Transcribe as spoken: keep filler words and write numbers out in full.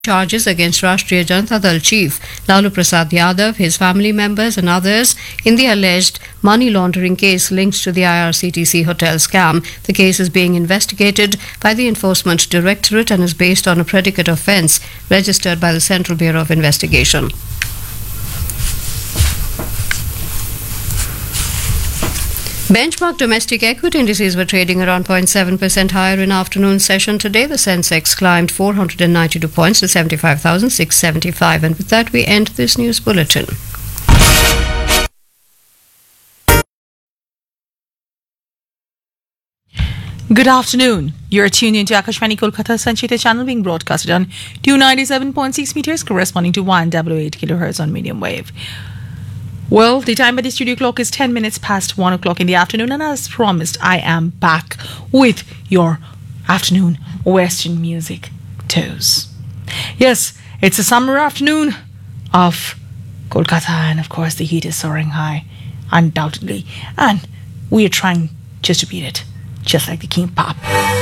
charges against Rashtriya Janata Dal chief Lalu Prasad Yadav, his family members and others in the alleged money laundering case linked to the I R C T C hotel scam. The case is being investigated by the Enforcement Directorate and is based on a predicate offence registered by the Central Bureau of Investigation. Benchmark domestic equity indices were trading around zero point seven percent higher in afternoon session today. The Sensex climbed four hundred ninety-two points to seventy-five thousand six hundred seventy-five. And with that, we end this news bulletin. Good afternoon. You're tuned into Akashvani Kolkata Sanchita channel being broadcasted on two ninety-seven point six meters corresponding to one oh eight kilohertz on medium wave. Well, the time by the studio clock is ten minutes past one o'clock in the afternoon, and as promised, I am back with your afternoon Western music toes. Yes, it's a summer afternoon of Kolkata, and of course the heat is soaring high, undoubtedly, and we are trying just to beat it, just like the King Pop.